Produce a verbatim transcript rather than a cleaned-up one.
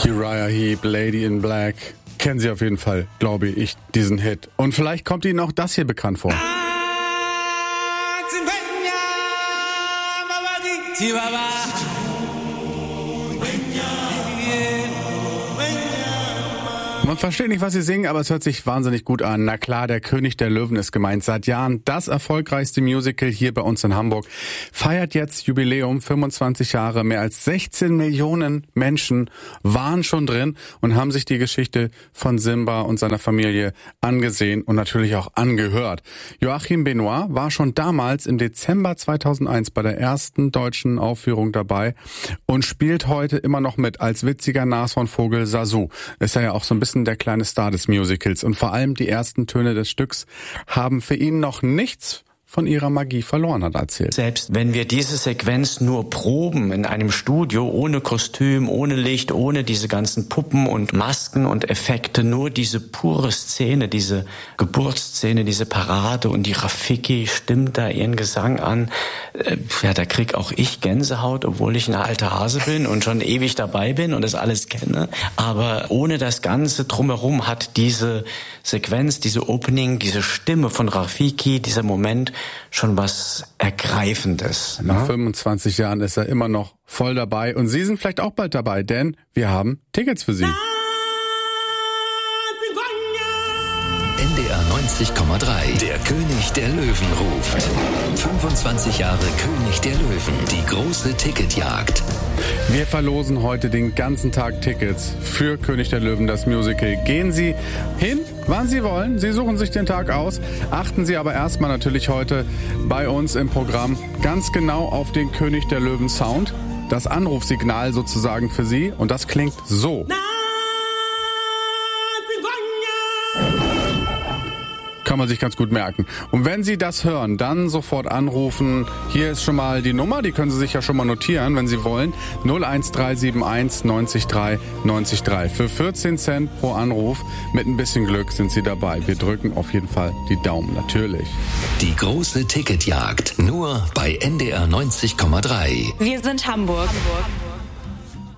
Uriah Heep, Lady in Black. Kennen Sie auf jeden Fall, glaube ich, diesen Hit. Und vielleicht kommt Ihnen auch das hier bekannt vor. Man versteht nicht, was sie singen, aber es hört sich wahnsinnig gut an. Na klar, der König der Löwen ist gemeint. Seit Jahren das erfolgreichste Musical hier bei uns in Hamburg. Feiert jetzt Jubiläum, fünfundzwanzig Jahre. Mehr als sechzehn Millionen Menschen waren schon drin und haben sich die Geschichte von Simba und seiner Familie angesehen und natürlich auch angehört. Joachim Benoit war schon damals im Dezember zweitausendeins bei der ersten deutschen Aufführung dabei und spielt heute immer noch mit als witziger Nashornvogel Sasu. Ist ja auch so ein bisschen der kleine Star des Musicals und vor allem die ersten Töne des Stücks haben für ihn noch nichts von ihrer Magie verloren, hat er erzählt. Selbst wenn wir diese Sequenz nur proben in einem Studio, ohne Kostüm, ohne Licht, ohne diese ganzen Puppen und Masken und Effekte, nur diese pure Szene, diese Geburtsszene, diese Parade und die Rafiki stimmt da ihren Gesang an. Ja, da krieg auch ich Gänsehaut, obwohl ich ein alter Hase bin und schon ewig dabei bin und das alles kenne. Aber ohne das Ganze drumherum hat diese Sequenz, diese Opening, diese Stimme von Rafiki, dieser Moment schon was Ergreifendes. Nach ne? fünfundzwanzig Jahren ist er immer noch voll dabei und Sie sind vielleicht auch bald dabei, denn wir haben Tickets für Sie. N D R neunzig Komma drei. Der König der Löwen ruft. fünfundzwanzig Jahre König der Löwen. Die große Ticketjagd. Wir verlosen heute den ganzen Tag Tickets für König der Löwen, das Musical. Gehen Sie hin, wann Sie wollen. Sie suchen sich den Tag aus. Achten Sie aber erstmal natürlich heute bei uns im Programm ganz genau auf den König der Löwen Sound. Das Anrufsignal sozusagen für Sie. Und das klingt so. Kann man sich ganz gut merken. Und wenn Sie das hören, dann sofort anrufen. Hier ist schon mal die Nummer, die können Sie sich ja schon mal notieren, wenn Sie wollen. null eins drei sieben eins neun drei neun drei. Für vierzehn Cent pro Anruf. Mit ein bisschen Glück sind Sie dabei. Wir drücken auf jeden Fall die Daumen, natürlich. Die große Ticketjagd. Nur bei N D R neunzig Komma drei. Wir sind Hamburg. Hamburg.